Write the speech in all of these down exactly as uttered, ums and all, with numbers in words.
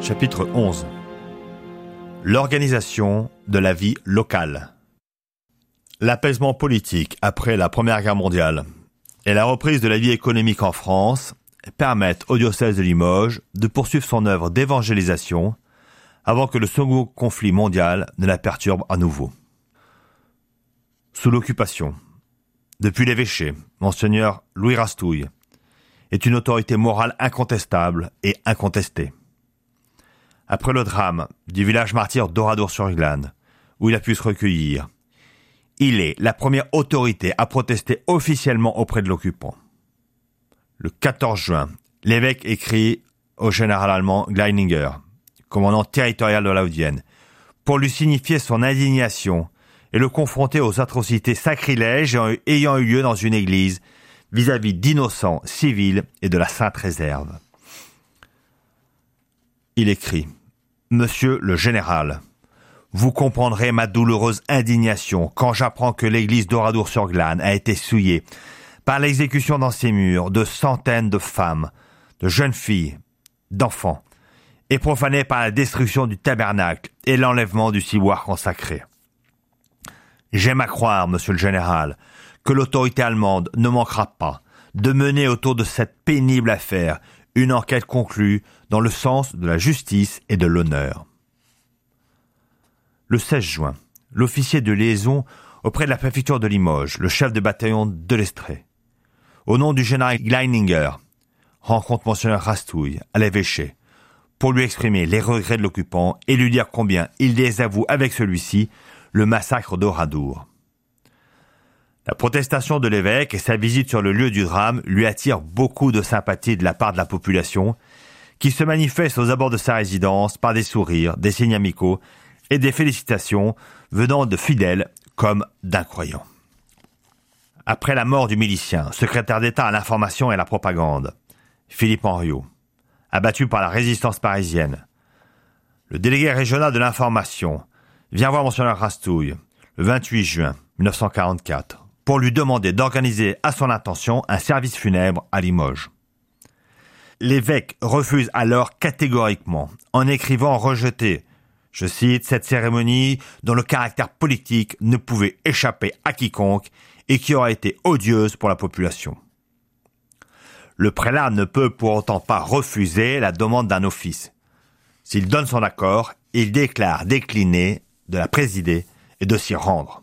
Chapitre onze. L'organisation de la vie locale. L'apaisement politique après la Première Guerre mondiale et la reprise de la vie économique en France permettent au diocèse de Limoges de poursuivre son œuvre d'évangélisation avant que le second conflit mondial ne la perturbe à nouveau. Sous l'occupation, depuis l'évêché, Monseigneur Louis Rastouille est une autorité morale incontestable et incontestée. Après le drame du village martyr d'Oradour-sur-Glane, où il a pu se recueillir, il est la première autorité à protester officiellement auprès de l'occupant. Le quatorze juin, l'évêque écrit au général allemand Gleininger, commandant territorial de la Haute-Vienne, pour lui signifier son indignation et le confronter aux atrocités sacrilèges ayant eu lieu dans une église vis-à-vis d'innocents civils et de la Sainte Réserve. Il écrit « Monsieur le général, vous comprendrez ma douloureuse indignation quand j'apprends que l'église d'Oradour-sur-Glane a été souillée par l'exécution dans ses murs de centaines de femmes, de jeunes filles, d'enfants, et profanée par la destruction du tabernacle et l'enlèvement du ciboire consacré. J'aime à croire, monsieur le général, que l'autorité allemande ne manquera pas de mener autour de cette pénible affaire une enquête conclue dans le sens de la justice et de l'honneur. » Le seize juin, l'officier de liaison auprès de la préfecture de Limoges, le chef de bataillon de l'Estrée, au nom du général Gleininger, rencontre Monseigneur Rastouille à l'évêché pour lui exprimer les regrets de l'occupant et lui dire combien il désavoue avec celui-ci le massacre d'Oradour. La protestation de l'évêque et sa visite sur le lieu du drame lui attirent beaucoup de sympathie de la part de la population, qui se manifeste aux abords de sa résidence par des sourires, des signes amicaux et des félicitations venant de fidèles comme d'incroyants. Après la mort du milicien, secrétaire d'État à l'information et à la propagande, Philippe Henriot, abattu par la résistance parisienne, le délégué régional de l'information vient voir Monseigneur Rastouille le vingt-huit juin mille neuf cent quarante-quatre pour lui demander d'organiser à son intention un service funèbre à Limoges. L'évêque refuse alors catégoriquement, en écrivant rejeter, je cite, cette cérémonie dont le caractère politique ne pouvait échapper à quiconque et qui aurait été odieuse pour la population. Le prélat ne peut pour autant pas refuser la demande d'un office. S'il donne son accord, il déclare décliner de la présider et de s'y rendre.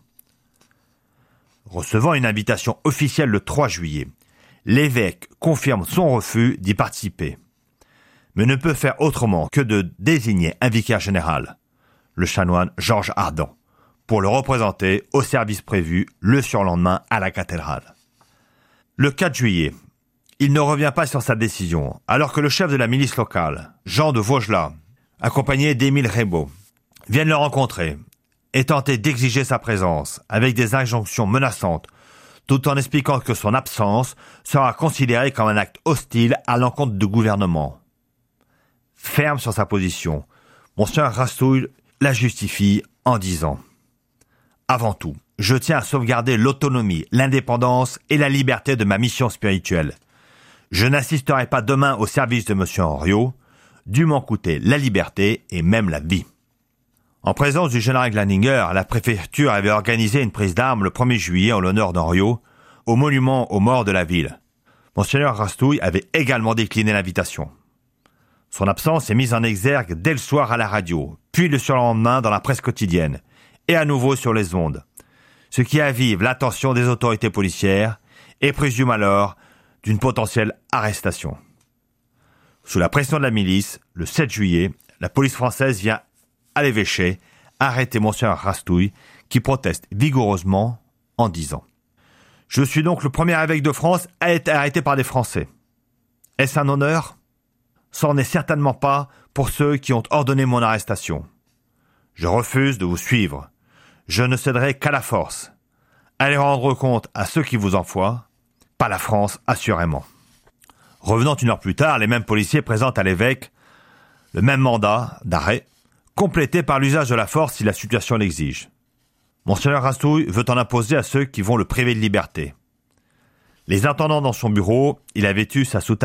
Recevant une invitation officielle le trois juillet, l'évêque confirme son refus d'y participer, mais ne peut faire autrement que de désigner un vicaire général, le chanoine Georges Ardent, pour le représenter au service prévu le surlendemain à la cathédrale. Le quatre juillet, il ne revient pas sur sa décision, alors que le chef de la milice locale, Jean de Vaugelas, accompagné d'Émile Rebaud, viennent le rencontrer et tenter d'exiger sa présence avec des injonctions menaçantes, tout en expliquant que son absence sera considérée comme un acte hostile à l'encontre du gouvernement. Ferme sur sa position, Monseigneur Rastouille la justifie en disant « Avant tout, je tiens à sauvegarder l'autonomie, l'indépendance et la liberté de ma mission spirituelle. Je n'assisterai pas demain au service de M. Henriot, dû m'en coûter la liberté et même la vie. » En présence du général Gleininger, la préfecture avait organisé une prise d'armes le premier juillet en l'honneur d'Henriot, au monument aux morts de la ville. Monseigneur Rastouille avait également décliné l'invitation. Son absence est mise en exergue dès le soir à la radio, puis le surlendemain dans la presse quotidienne, et à nouveau sur les ondes, ce qui avive l'attention des autorités policières et présume alors d'une potentielle arrestation. Sous la pression de la milice, le sept juillet, la police française vient à l'évêché arrêter Monseigneur Rastouille, qui proteste vigoureusement en disant « Je suis donc le premier évêque de France à être arrêté par des Français. Est-ce un honneur ? Ça n'en est certainement pas pour ceux qui ont ordonné mon arrestation. Je refuse de vous suivre. Je ne céderai qu'à la force. Allez rendre compte à ceux qui vous envoient, pas la France assurément. » Revenant une heure plus tard, les mêmes policiers présentent à l'évêque le même mandat d'arrêt, complété par l'usage de la force si la situation l'exige. Monseigneur Rastouille veut en imposer à ceux qui vont le priver de liberté. Les attendant dans son bureau, il a vêtu sa soutane